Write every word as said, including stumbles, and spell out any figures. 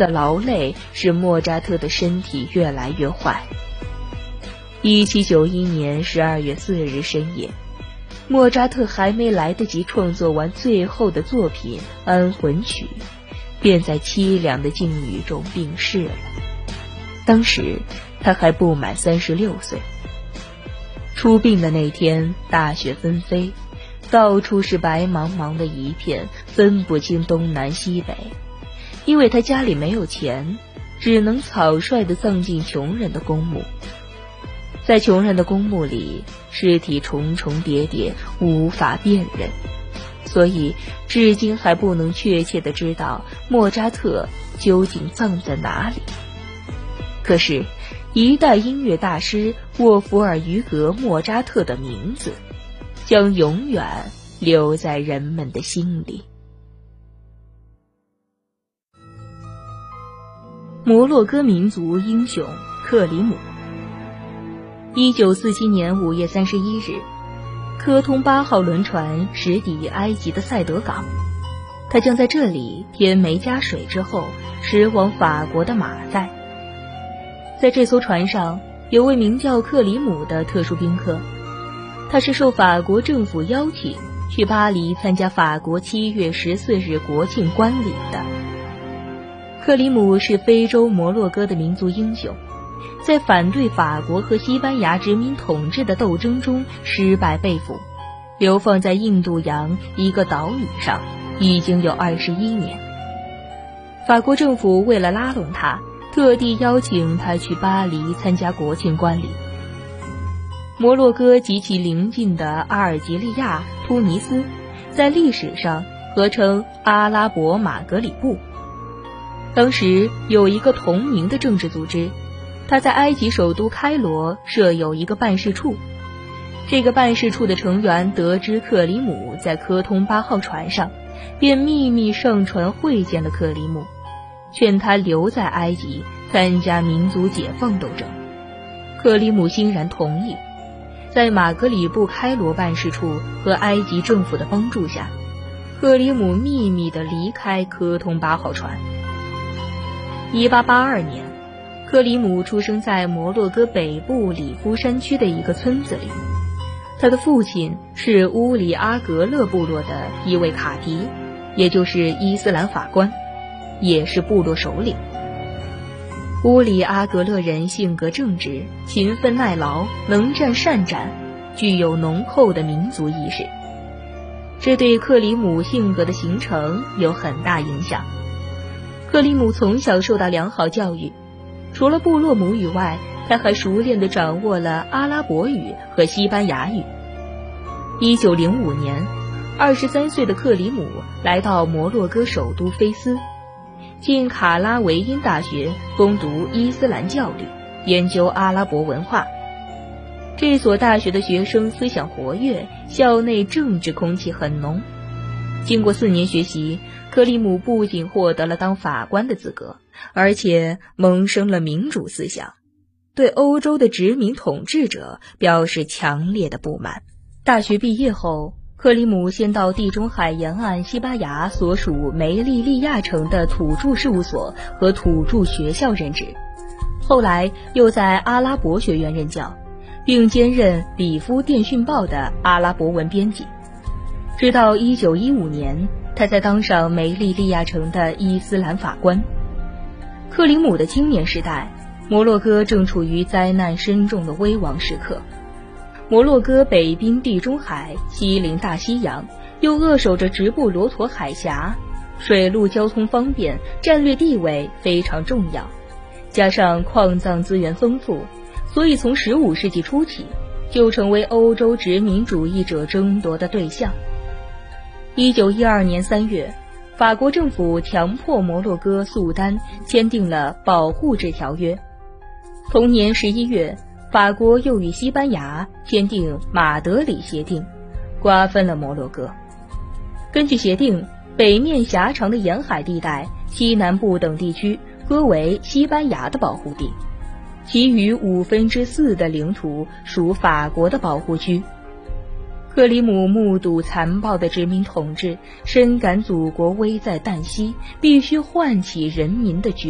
的劳累使莫扎特的身体越来越坏。一七九一年十二月四日深夜，莫扎特还没来得及创作完最后的作品《安魂曲》，便在凄凉的境遇中病逝了。当时他还不满三十六岁。出殡的那天，大雪纷飞，到处是白茫茫的一片，分不清东南西北。因为他家里没有钱，只能草率地葬进穷人的公墓。在穷人的公墓里，尸体重重叠叠，无法辨认，所以至今还不能确切地知道莫扎特究竟葬在哪里。可是一代音乐大师沃弗尔于格·莫扎特的名字将永远留在人们的心里。摩洛哥民族英雄克里姆。一九四七年五月三十一日，科通八号轮船驶抵埃及的塞德港，他将在这里添煤加水之后驶往法国的马赛。在这艘船上有位名叫克里姆的特殊宾客，他是受法国政府邀请去巴黎参加法国七月十四日国庆观礼的。克里姆是非洲摩洛哥的民族英雄，在反对法国和西班牙殖民统治的斗争中失败被俘，流放在印度洋一个岛屿上已经有二十一年。法国政府为了拉拢他，特地邀请他去巴黎参加国庆观礼。摩洛哥及其邻近的阿尔及利亚、突尼斯在历史上合称阿拉伯马格里布。当时有一个同名的政治组织，他在埃及首都开罗设有一个办事处。这个办事处的成员得知克里姆在科通八号船上，便秘密上船会见了克里姆，劝他留在埃及参加民族解放斗争。克里姆欣然同意。在马格里布开罗办事处和埃及政府的帮助下，克里姆秘密地离开科通八号船。一八八二年，克里姆出生在摩洛哥北部里夫山区的一个村子里。他的父亲是乌里阿格勒部落的一位卡迪，也就是伊斯兰法官，也是部落首领。乌里阿格勒人性格正直，勤奋耐劳，能战善战，具有浓厚的民族意识，这对克里姆性格的形成有很大影响。克里姆从小受到良好教育，除了部落母语外，他还熟练地掌握了阿拉伯语和西班牙语。一九零五年，二十三岁的克里姆来到摩洛哥首都菲斯，进卡拉维因大学攻读伊斯兰教育，研究阿拉伯文化。这所大学的学生思想活跃，校内政治空气很浓。经过四年学习，克里姆不仅获得了当法官的资格，而且萌生了民主思想，对欧洲的殖民统治者表示强烈的不满。大学毕业后，克里姆先到地中海沿岸西班牙所属梅利利亚城的土著事务所和土著学校任职，后来又在阿拉伯学院任教，并兼任比夫电讯报的阿拉伯文编辑。直到一九一五年，他才当上梅利利亚城的伊斯兰法官。克里姆的青年时代，摩洛哥正处于灾难深重的危亡时刻。摩洛哥北濒地中海，西临大西洋，又扼守着直布罗陀海峡，水陆交通方便，战略地位非常重要。加上矿藏资源丰富，所以从十五世纪初起，就成为欧洲殖民主义者争夺的对象。一九一二年三月，法国政府强迫摩洛哥、苏丹签订了保护制条约。同年十一月，法国又与西班牙签订马德里协定，瓜分了摩洛哥。根据协定，北面狭长的沿海地带、西南部等地区割为西班牙的保护地，其余五分之四的领土属法国的保护区。克里姆目睹残暴的殖民统治，深感祖国危在旦夕，必须唤起人民的决